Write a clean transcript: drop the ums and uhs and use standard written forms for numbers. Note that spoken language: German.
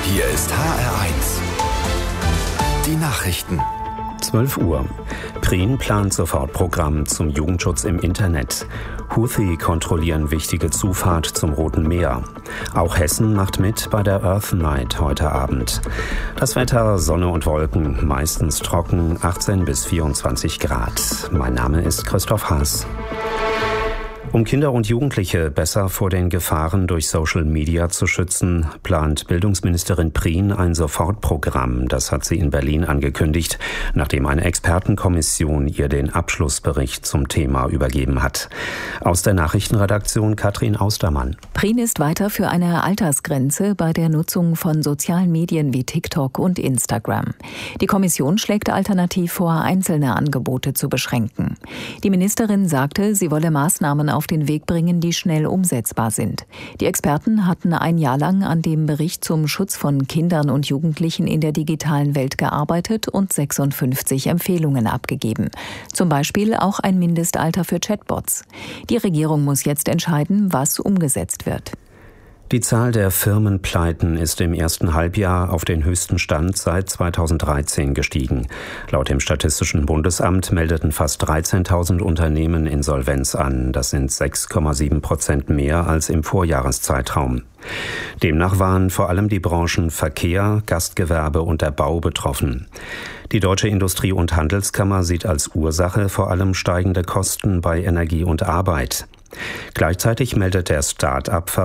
Hier ist HR1. Die Nachrichten. 12 Uhr. Prien plant Sofortprogramm zum Jugendschutz im Internet. Houthi kontrollieren wichtige Zufahrt zum Roten Meer. Auch Hessen macht mit bei der Earth Night heute Abend. Das Wetter: Sonne und Wolken, meistens trocken, 18 bis 24 Grad. Mein Name ist Christoph Haas. Um Kinder und Jugendliche besser vor den Gefahren durch Social Media zu schützen, plant Bildungsministerin Prien ein Sofortprogramm. Das hat sie in Berlin angekündigt, nachdem eine Expertenkommission ihr den Abschlussbericht zum Thema übergeben hat. Aus der Nachrichtenredaktion Katrin Austermann. Prien ist weiter für eine Altersgrenze bei der Nutzung von sozialen Medien wie TikTok und Instagram. Die Kommission schlägt alternativ vor, einzelne Angebote zu beschränken. Die Ministerin sagte, sie wolle Maßnahmen auf den Weg bringen, die schnell umsetzbar sind. Die Experten hatten ein Jahr lang an dem Bericht zum Schutz von Kindern und Jugendlichen in der digitalen Welt gearbeitet und 56 Empfehlungen abgegeben. Zum Beispiel auch ein Mindestalter für Chatbots. Die Regierung muss jetzt entscheiden, was umgesetzt wird. Die Zahl der Firmenpleiten ist im ersten Halbjahr auf den höchsten Stand seit 2013 gestiegen. Laut dem Statistischen Bundesamt meldeten fast 13.000 Unternehmen Insolvenz an. Das sind 6,7% mehr als im Vorjahreszeitraum. Demnach waren vor allem die Branchen Verkehr, Gastgewerbe und der Bau betroffen. Die Deutsche Industrie- und Handelskammer sieht als Ursache vor allem steigende Kosten bei Energie und Arbeit. Gleichzeitig meldet der Start-up